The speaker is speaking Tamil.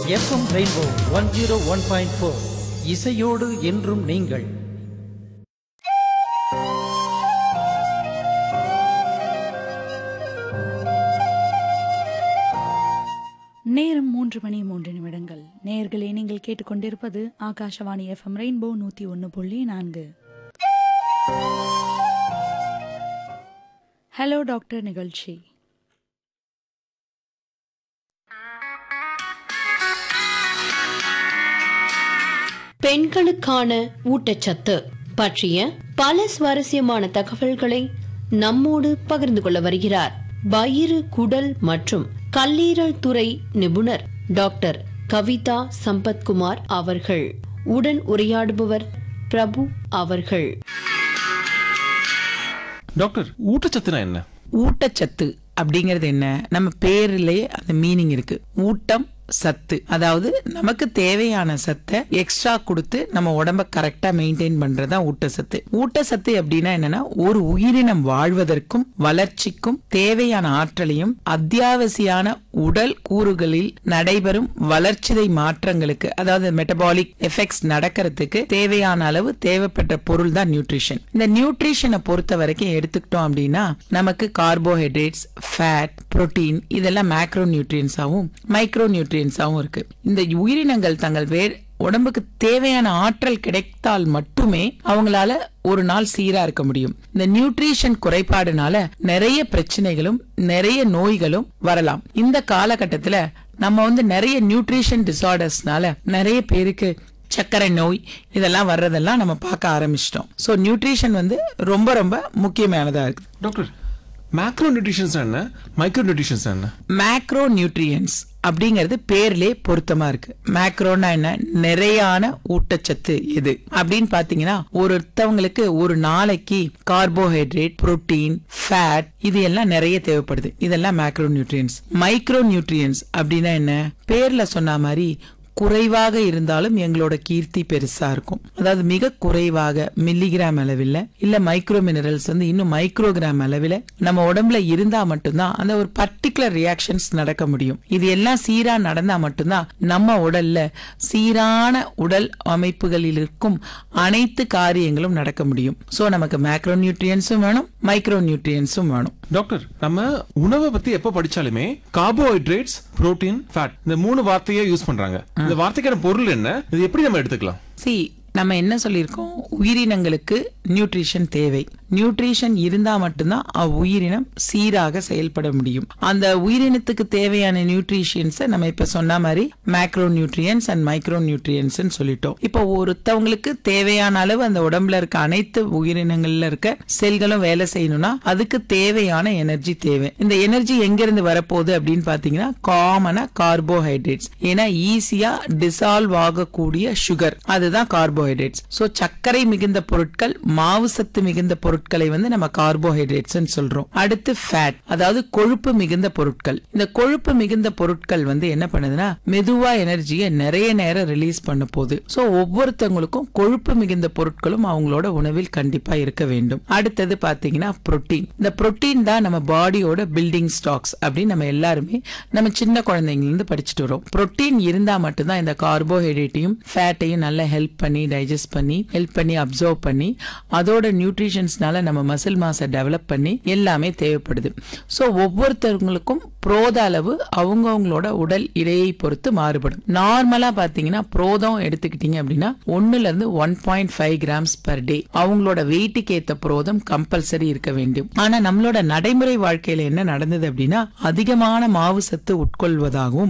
எஃப்எம் ரெயின்போ 101.4 இசையோடு என்றும் நீங்கள். நேரம் 3:03. நேயர்களே, நீங்கள் கேட்டுக்கொண்டிருப்பது Akashvani FM rainbow 101.4. Hello doctor நிகழ்ச்சி. பெண்களுக்கான ஊட்டச்சத்து பற்றிய பல சுவாரஸ்யமான தகவல்களை நம்மோடு பகிர்ந்து கொள்ள வருகிறார் வயிறு, குடல் மற்றும் கல்லீரல் துறை நிபுணர் டாக்டர் கவிதா சம்பத்குமார் அவர்கள். உடன் உரையாடுபவர் பிரபு அவர்கள். டாக்டர், ஊட்டச்சத்துனா என்ன? ஊட்டச்சத்து அப்படிங்கறது என்ன? நம்ம பேர்லயே அந்த மீனிங் இருக்கு. ஊட்டம் சத்து, அதாவது நமக்கு தேவையான சத்தை எக்ஸ்ட்ரா கொடுத்து நம்ம உடம்ப கரெக்டா மெயின்டைன் பண்றதா ஊட்டச்சத்து. ஊட்டச்சத்து அப்படின்னா என்னன்னா, ஒரு உயிரினம் வாழ்வதற்கும் வளர்ச்சிக்கும் தேவையான ஆற்றலையும் அத்தியாவசியான உடல் கூறுகளில் நடைபெறும் வளர்ச்சிதை மாற்றங்களுக்கு, அதாவது மெட்டபாலிக் எஃபெக்ட்ஸ் நடக்கிறதுக்கு தேவையான அளவு தேவைப்பட்ட பொருள் தான் நியூட்ரிஷன். இந்த நியூட்ரிஷனை பொறுத்த வரைக்கும் எடுத்துக்கிட்டோம் அப்படின்னா, நமக்கு கார்போஹைட்ரேட்ஸ், ஃபேட், புரோட்டீன் இதெல்லாம் மேக்ரோ நியூட்ரியன்ஸாவும் மைக்ரோ நியூட்ரியன்ஸாவும் இருக்கு. இந்த உயிரினங்கள் தங்கள் உடம்புக்கு தேவையான ஆற்றல் கிடைத்தால் மட்டுமே அவங்களால ஒரு நாள் சீரா இருக்க முடியும். இந்த நியூட்ரிஷன் குறைபாடுனால நிறைய பிரச்சனைகளும் நிறைய நோய்களும் வரலாம். இந்த காலகட்டத்துல நம்ம நிறைய நியூட்ரிஷன் டிசார்டர்ஸ்னால நிறைய பேருக்கு சர்க்கரை நோய் இதெல்லாம் வர்றதெல்லாம் நம்ம பார்க்க ஆரம்பிச்சிட்டோம். சோ நியூட்ரிஷன் ரொம்ப ரொம்ப முக்கியமானதா இருக்கு. டாக்டர், மேக்ரோ நியூட்ரிஷன்ஸ் என்ன, மைக்ரோ நியூட்ரிஷன்ஸ் என்ன? மேக்ரோ நியூட்ரியன்ஸ் அப்படிங்கிறது பேர்லயே பொருத்தமா இருக்கு. மேக்ரோனா என்ன? நிறையான ஊட்டச்சத்து எது அப்படின்னு பாத்தீங்கன்னா, ஒருத்தவங்களுக்கு ஒரு நாளைக்கு கார்போஹைட்ரேட், புரோட்டீன், ஃபேட் இது எல்லாம் நிறைய தேவைப்படுது. இதெல்லாம் மேக்ரோ நியூட்ரியன்ஸ். மைக்ரோ நியூட்ரியன்ஸ் அப்படின்னா என்ன? பேர்ல சொன்ன மாதிரி குறைவாக இருந்தாலும் எங்களோட கீர்த்தி பெருசா இருக்கும். அதாவது மிக குறைவாக மில்லிகிராம் அளவில் இல்ல மைக்ரோ மினரல்ஸ் இன்னும் மைக்ரோகிராம் அளவில் நம்ம உடம்புல இருந்தா மட்டும்தான் அந்த ஒரு பர்டிகுலர் ரியாக்ஷன்ஸ் நடக்க முடியும். இது எல்லாம் சீரா நடந்தா மட்டும்தான் நம்ம உடல்ல சீரான உடல் அமைப்புகளில் இருக்கும் அனைத்து காரியங்களும் நடக்க முடியும். சோ நமக்கு மேக்ரோ நியூட்ரியன்ஸும் வேணும், மைக்ரோ நியூட்ரியன்ஸும் வேணும். டாக்டர், நம்ம உணவை பத்தி எப்ப படிச்சாலுமே கார்போஹைட்ரேட்ஸ், புரோட்டீன், ஃபேட் இந்த 3 வார்த்தையை யூஸ் பண்றாங்க. இந்த வார்த்தைக்கான பொருள் என்ன? இது எப்படி நம்ம எடுத்துக்கலாம்? நம்ம என்ன சொல்லியிருக்கோம்? உயிரினங்களுக்கு நியூட்ரிஷன் தேவை. நியூட்ரிஷன் இருந்தா மட்டும்தான் உயிரினம் சீராக செயல்பட முடியும். அந்த உயிரினத்துக்கு தேவையான நியூட்ரிஷன்ஸ் நம்ம இப்ப சொன்ன மாதிரி macro nutrients and micro nutrients சொல்லிட்டோம். இப்போ ஒருத்தவங்களுக்கு தேவையான அளவு அந்த உடம்புல இருக்க அனைத்து உயிரினங்கள்ல இருக்க செல்களும் வேலை செய்யணும்னா அதுக்கு தேவையான எனர்ஜி தேவை. இந்த எனர்ஜி எங்க இருந்து வரப்போகுது அப்படின்னு பாத்தீங்கன்னா, காமனா கார்போஹைட்ரேட்ஸ். ஏன்னா ஈஸியா டிசால்வ் ஆகக்கூடிய சுகர், அதுதான் கார்போஹைட்ரேட்ஸ். சோ சர்க்கரை மிகுந்த பொருட்கள், மாவு சத்து மிகுந்த பொருட்களை நம்ம கார்போஹைட்ரேட்ஸ் சொல்றோம். அடுத்து ஃபேட், அதாவது கொழுப்பு மிகுந்த பொருட்கள். இந்த கொழுப்பு மிகுந்த பொருட்கள் என்ன பண்ணுதுன்னா, மெதுவா எனர்ஜியை நிறைய நேரம் ரிலீஸ் பண்ண போகுது. சோ ஒவ்வொருத்தவங்களுக்கும் கொழுப்பு மிகுந்த பொருட்களும் அவங்களோட உணவில் கண்டிப்பா இருக்க வேண்டும். அடுத்தது பாத்தீங்கன்னா புரோட்டீன். இந்த புரோட்டீன் தான் நம்ம பாடியோட பில்டிங் ஸ்டாக்ஸ் அப்படின்னு நம்ம எல்லாருமே நம்ம சின்ன குழந்தைங்க இருந்து படிச்சுட்டு வரோம். புரோட்டீன் இருந்தா மட்டும்தான் இந்த கார்போஹைட்ரேட்டையும் ஃபேட்டையும் நல்லா ஹெல்ப் பண்ணி டைஜஸ்ட் பண்ணி ஹெல்ப் பண்ணி அப்சர்வ் பண்ணி அதோட நியூட்ரிஷன்ஸ்னால நம்ம மசில் மாஸை டெவலப் பண்ணி எல்லாமே தேவைப்படுது. சோ ஒவ்வொருத்தவங்களுக்கும் புரோத அளவு அவங்கவங்களோட உடல் இடையை பொறுத்து மாறுபடும். நார்மலா பாத்தீங்கன்னா புரோதம் எடுத்துக்கிட்டீங்க அப்படின்னா 1-1.5 கிராம்ஸ் per day அவங்களோட வெயிட்டுக்கு ஏத்த புரோதம் கம்பல்சரி இருக்க வேண்டும். ஆனா நம்மளோட நடைமுறை வாழ்க்கையில என்ன நடந்தது அப்படின்னா, அதிகமான மாவு சத்து உட்கொள்வதாகவும்